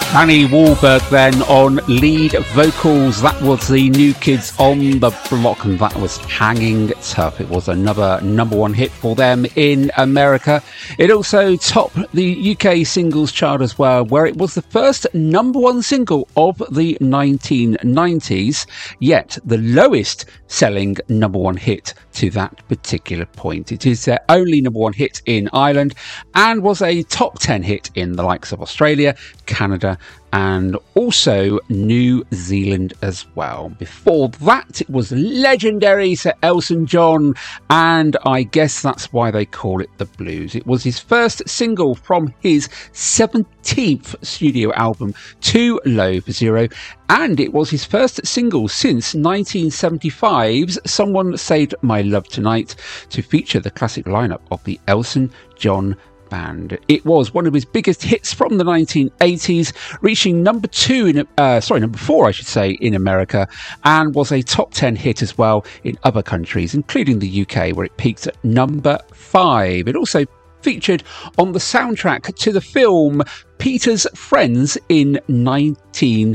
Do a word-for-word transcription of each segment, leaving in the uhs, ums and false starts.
Annie Wahlberg then on lead vocals. That was the New Kids on the Block, and that was Hanging Tough. It was another number one hit for them in America. It also topped the U K singles chart as well, where it was the first number one single of the nineteen nineties, yet the lowest selling number one hit to that particular point. It is their only number one hit in Ireland and was a top ten hit in the likes of Australia, Canada, and also New Zealand as well. Before that, it was legendary Sir Elton John, and I guess that's why they call it The Blues. It was his first single from his seventeenth studio album, Too Low for Zero, and it was his first single since nineteen seventy-five's Someone Saved My Love Tonight, to feature the classic lineup of the Elton John Band. It was one of his biggest hits from the nineteen eighties, reaching number two in uh, sorry number four I should say in America, and was a top ten hit as well in other countries, including the U K, where it peaked at number five. It also featured on the soundtrack to the film Peter's Friends in nineteen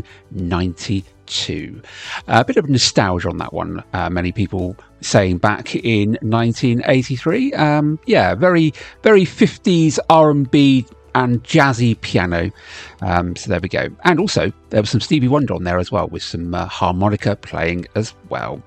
ninety-two. A bit of nostalgia on that one. Uh, many people saying back in nineteen eighty-three. Um, yeah, very, very fifties R and B and jazzy piano. Um, so there we go. And also there was some Stevie Wonder on there as well, with some uh, harmonica playing as well.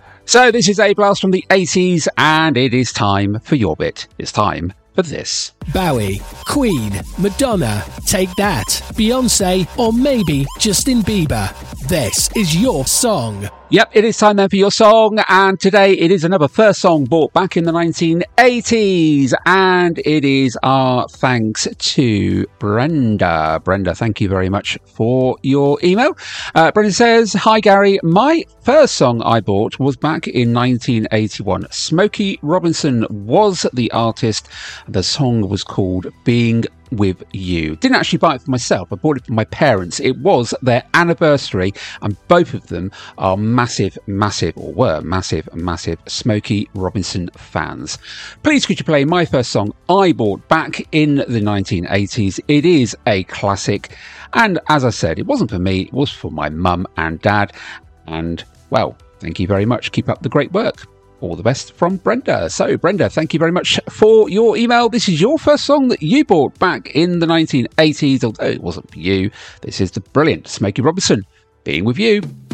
So this is A Blast from the eighties, and it is time for your bit. It's time for this. Bowie, Queen, Madonna, Take That, Beyonce, or maybe Justin Bieber. This is your song. Yep, it is time then for your song, and today it is another first song bought back in the nineteen eighties, and it is our thanks to Brenda. Brenda, thank you very much for your email. Uh, Brenda says, "Hi Gary, my first song I bought was back in nineteen eighty-one. Smokey Robinson was the artist. The song was called Being With You. Didn't actually buy it for myself. I bought it for my parents. It was their anniversary, and both of them are massive, massive, or were massive, massive Smokey Robinson fans. Please could you play my first song I bought back in the nineteen eighties. It is a classic, and as I said, it wasn't for me, it was for my mum and dad, and well, thank you very much. Keep up the great work." All the best from Brenda. So, Brenda, thank you very much for your email. This is your first song that you bought back in the nineteen eighties, although it wasn't for you. This is the brilliant Smokey Robinson, Being With You.